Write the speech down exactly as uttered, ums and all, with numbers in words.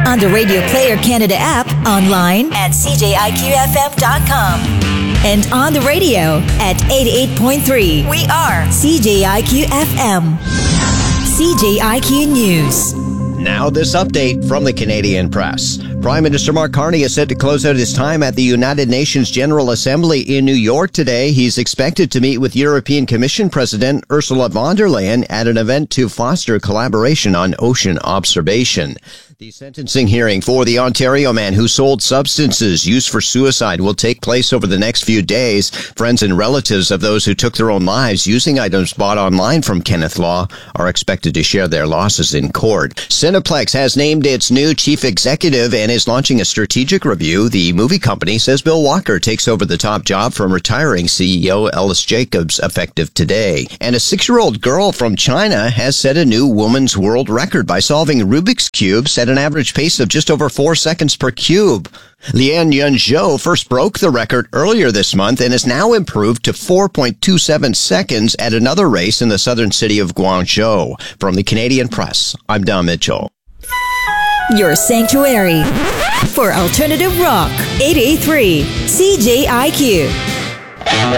on the Radio Player Canada app, online at c j i q f m dot com, and on the radio at eighty-eight point three. We are C J I Q F M. C J I Q News. Now this update from the Canadian Press. Prime Minister Mark Carney is set to close out his time at the United Nations General Assembly in New York today. He's expected to meet with European Commission President Ursula von der Leyen at an event to foster collaboration on ocean observation. The sentencing hearing for the Ontario man who sold substances used for suicide will take place over the next few days. Friends and relatives of those who took their own lives using items bought online from Kenneth Law are expected to share their losses in court. Cineplex has named its new chief executive and is launching a strategic review. The movie company says Bill Walker takes over the top job from retiring C E O Ellis Jacobs effective today. And a six-year-old girl from China has set a new woman's world record by solving Rubik's Cubes at an average pace of just over four seconds per cube. Lian Yunzhou first broke the record earlier this month and has now improved to four point two seven seconds at another race in the southern city of Guangzhou. From the Canadian Press, I'm Don Mitchell. Your sanctuary for alternative rock. eight eighty-three C J I Q.